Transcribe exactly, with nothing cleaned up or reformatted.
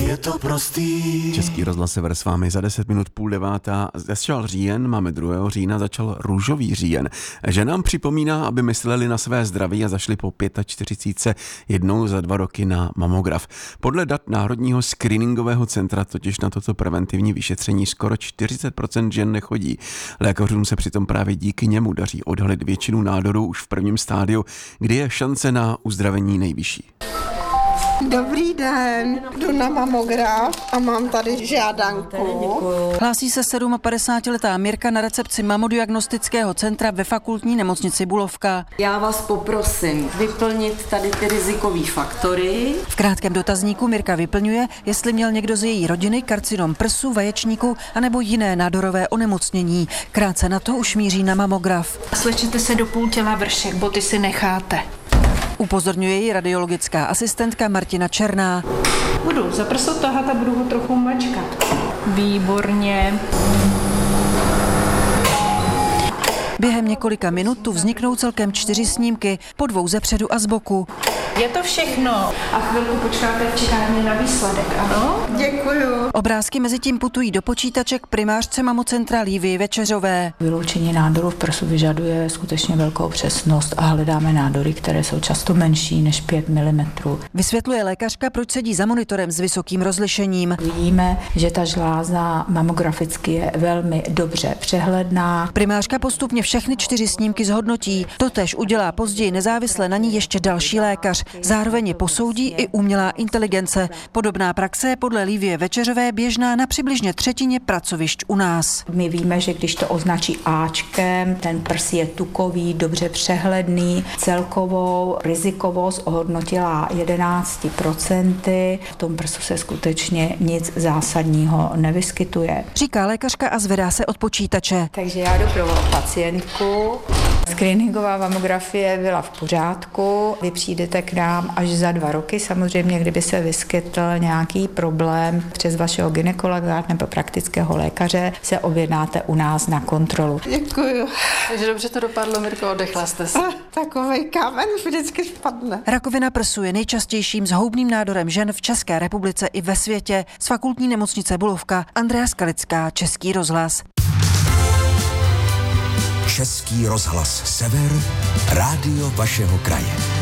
je to prostý. Český rozhlas Sever s vámi za deset minut půl devátá. Začal říjen, máme druhého října, začal růžový říjen. Že nám připomíná, aby mysleli na své zdraví a zašli po čtyřicet pět jednou za dva roky na mamograf. Podle dat Národního screeningového centra totiž na toto preventivní vyšetření skoro čtyřicet procent žen nechodí. Lékařům se přitom právě díky němu daří odhalit většinu nádorů už v prvním stádiu, kdy je šance na uzdravení nejvyšší. Dobrý den, jdu na mamograf a mám tady žádanku. Hlásí se padesátidvouletá Mirka na recepci mamodiagnostického centra ve fakultní nemocnici Bulovka. Já vás poprosím vyplnit tady ty rizikové faktory. V krátkém dotazníku Mirka vyplňuje, jestli měl někdo z její rodiny karcinom prsu, vaječníku anebo jiné nádorové onemocnění. Krátce na to už míří na mamograf. Slečete se do půl těla vršek, boty si necháte. Upozorňuje ji radiologická asistentka Martina Černá. Budu za prso tahat a budu ho trochu mačkat. Výborně. Během několika minut tu vzniknou celkem čtyři snímky, po dvou zepředu a zboku. Je to všechno. A chvilku počkáte v čekárně na výsledek, ano? Děkuju. Obrázky mezi tím putují do počítaček primářce mamocentra Lívy Večeřové. Vyloučení nádoru v prsu vyžaduje skutečně velkou přesnost a hledáme nádory, které jsou často menší než pět milimetrů. Vysvětluje lékařka, proč sedí za monitorem s vysokým rozlišením. Vidíme, že ta žláza mamograficky je velmi dobře přehledná. Primářka postupně všechny čtyři snímky zhodnotí. Totéž udělá později nezávisle na ní ještě další lékař. Zároveň je posoudí i umělá inteligence. Podobná praxe je podle Lívie Večeřové běžná na přibližně třetině pracovišť u nás. My víme, že když to označí áčkem, ten prs je tukový, dobře přehledný. Celkovou rizikovost ohodnotila jedenáct procent. V tom prsu se skutečně nic zásadního nevyskytuje. Říká lékařka a zvedá se od počítače. Takže já jdu pro pacientku. Screeningová mamografie byla v pořádku. Vy přijdete k nám až za dva roky. Samozřejmě, kdyby se vyskytl nějaký problém přes vašeho gynekologa nebo praktického lékaře, se objednáte u nás na kontrolu. Děkuju. Takže dobře to dopadlo, Mirko, odechla jste se. Takovej kámen vždycky spadne. Rakovina prsu je nejčastějším zhoubným nádorem žen v České republice i ve světě. Z fakultní nemocnice Bulovka Andrea Skalická, Český rozhlas. Český rozhlas Sever, rádio vašeho kraje.